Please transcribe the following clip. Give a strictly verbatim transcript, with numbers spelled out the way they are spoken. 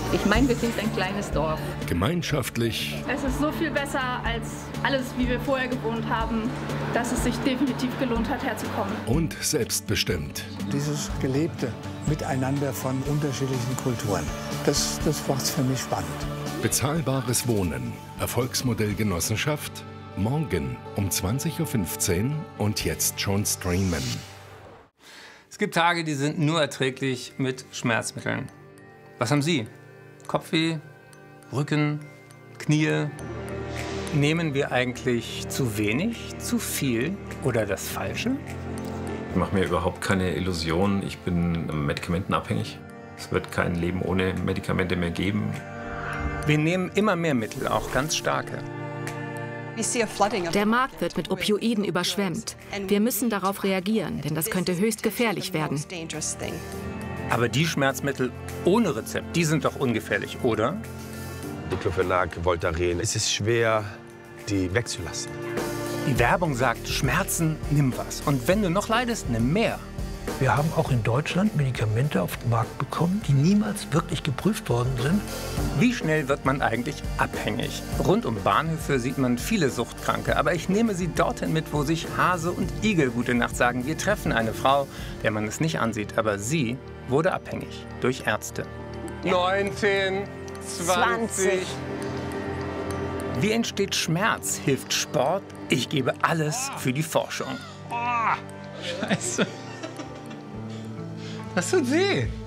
Ich meine, wir sind ein kleines Dorf. Gemeinschaftlich. Es ist so viel besser als alles, wie wir vorher gewohnt haben, dass es sich definitiv gelohnt hat, herzukommen. Und selbstbestimmt. Dieses gelebte Miteinander von unterschiedlichen Kulturen, das, das macht es für mich spannend. Bezahlbares Wohnen. Erfolgsmodell Genossenschaft. Morgen um zwanzig Uhr fünfzehn und jetzt schon streamen. Es gibt Tage, die sind nur erträglich mit Schmerzmitteln. Was haben Sie? Kopfweh, Rücken, Knie. Nehmen wir eigentlich zu wenig, zu viel oder das Falsche? Ich mache mir überhaupt keine Illusionen. Ich bin medikamentenabhängig. Es wird kein Leben ohne Medikamente mehr geben. Wir nehmen immer mehr Mittel, auch ganz starke. Der Markt wird mit Opioiden überschwemmt. Wir müssen darauf reagieren, denn das könnte höchst gefährlich werden. Aber die Schmerzmittel ohne Rezept, die sind doch ungefährlich, oder? Diclofenac, Voltaren, es ist schwer, die wegzulassen. Die Werbung sagt, Schmerzen, nimm was. Und wenn du noch leidest, nimm mehr. Wir haben auch in Deutschland Medikamente auf den Markt bekommen, die niemals wirklich geprüft worden sind. Wie schnell wird man eigentlich abhängig? Rund um Bahnhöfe sieht man viele Suchtkranke. Aber ich nehme sie dorthin mit, wo sich Hase und Igel gute Nacht sagen. Wir treffen eine Frau, der man es nicht ansieht. Aber sie wurde abhängig durch Ärzte. neunzehn, zwanzig. Wie entsteht Schmerz? Hilft Sport? Ich gebe alles für die Forschung. Oh, Scheiße. Das tut weh.